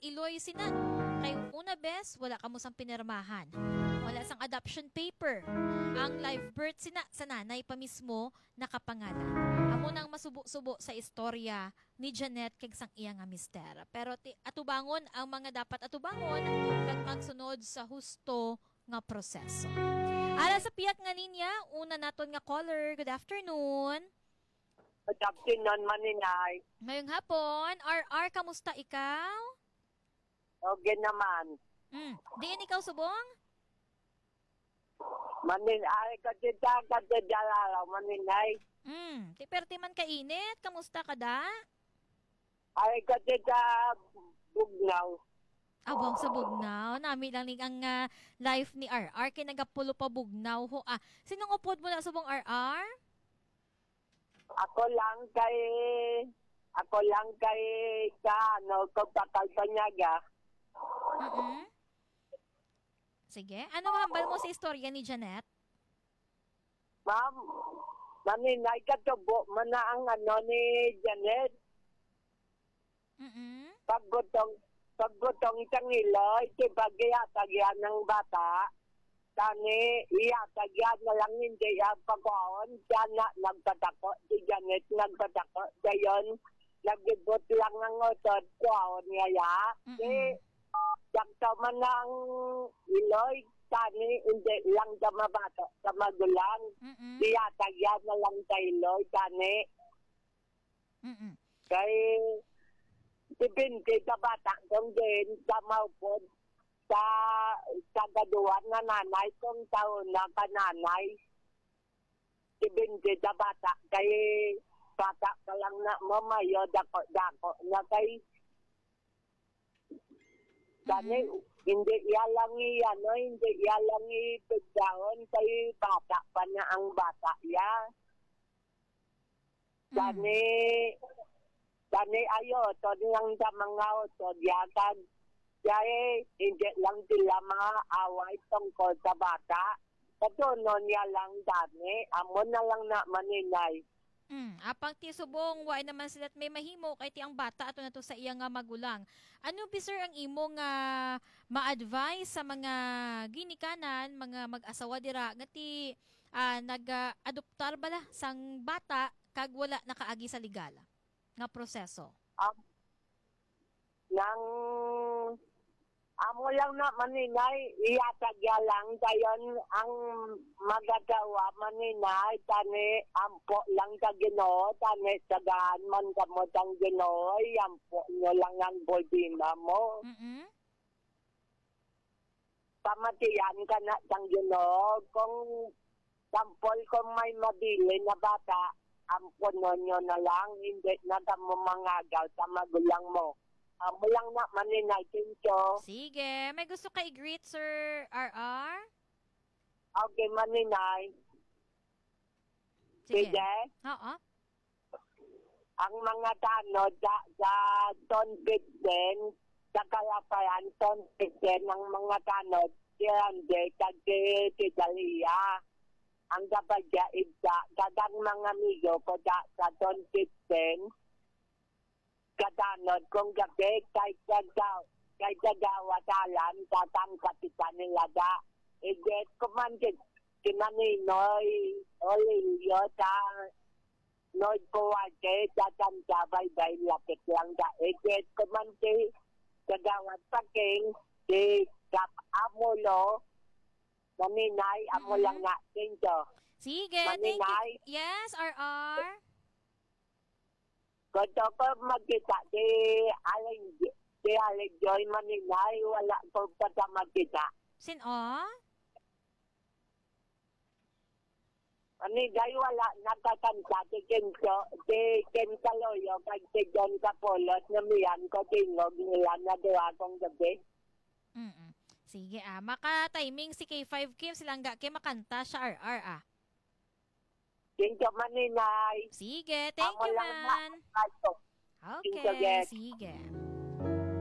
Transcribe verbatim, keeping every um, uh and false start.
Iloy Sinan. Kay una bes, wala ka mo sang pinirmahan. Wala sang adoption paper. Ang live birth sina sa nanay pa mismo nakapangalan. Amo nang masubo-subo sa istorya ni Janet kag sang iya nga mister. Pero ti, atubangon ang mga dapat atubangon kag magsunod sa husto nga proseso. Ala sa piyak nga ninya, una naton nga caller. Good afternoon. Good afternoon, Maninay. Ngayong hapon, R R, kamusta ikaw? Okay naman. Hmm, diin ikaw subong? Maninay, katita, katita lalaw, Maninay. Hmm, ti perti man kainit, kamusta ka da? Ay, katita bugnaw. Abang sa bugnaw, nami lang ni ang uh, life ni R R, kinagapulo pa bugnaw ho. Ah, sinong upod mo na subong R R? Ako lang kay, ako lang kay, ka, ano, pagpakalpanyaga. Mm-mm. Sige, ano hambal mo sa istorya ni Janet? Ma'am, Maninay, katubo man na ang ano ni Janet. Mm-mm. Paggutong, paggutong isang iloy, tibagiyatag yan ng bata. Tani, iyatag yan na lang hindi yan pagkaon. Diyan na nagtatako, si Janet nagtatako. Dayon, nagibot lang ang utod, kuwaon niya ya. Di, yakta man ang iloy, tani, hindi lang sa mabato, sa magulang. Iyatag yan na lang sa iloy, tani. Mm-mm. Kay, tibinti sa bata, kung din, sa maupod, sa sa gaduan na nanay kung taon na kananay ibindi sa bata kay bata ka lang na mamayo dako dako na kay kani mm-hmm. Hindi iyalang ano hindi iyalang ipagdaon kay bata pa na ang bata ya kani mm-hmm. Kani ayo to lang sa mga otod yakag Kaya hindi lang sila mga away tungkol sa bata. Katunon niya lang dami. Amo na lang na Maninay. Mm, apang ti subong, why naman sila may mahimo kay ti ang bata ato na to sa iya nga magulang. Ano bi sir ang imong uh, ma-advise sa mga ginikanan, mga mag-asawa dira nga ti uh, nag-adoptar bala sang bata kag wala nakaagi sa legal nga proseso? Um, nang amo lang na Maninay, iyatagya lang dayon ang magagawa Maninay, tani ampo lang sa Ginoo, tani sagahan man kamo ang Ginoo, ampo nyo lang ang problema mo. Mm-hmm. Pamatiyan ka na sang Ginoo, kung sampol kung may mabili na bata, ampo nyo na lang, hindi na kamo mangagaw sa magulang mo. Amo lang na Maninay, tinso. Sige. May gusto ka i-greet, Sir R R? Okay, Maninay. Sige. Sige. Oo. Ang mga tanod sa, sa Ton fifteen, sa Kalapayan, Ton fifteen, ang mga tanod, si Randy, kag si, si Dalia. Ang kapagya ibsa, kadang mga amigo ko sa, sa Ton fifteen, katanod kung gabi kay kagaw kay kagawa talan tatang kapitan nila da iget kumandit kinaninoy olilyo ta noy po wate tatang sabay bay lapit lang da iget kumandit kagawa paking di kap amulo Maninay amo lang nga tinso. Sige, Maninay. thank you. Yes, R R. Kung ko magkita, di aling, di aling Joy Maninay, wala ko pa sa magkita. Sino? Manigay wala nakakansa, di Kenso, di Kensaloyo, kag si John Capolot, na miyan ko tingog nila na doon akong gabi. Mm-mm. Sige ah, maka-timing si K five Kim, silang ga, kay makanta siya R R ah. Kenso Maninay. Sige, thank Amo you lang man. na, Okay, sige.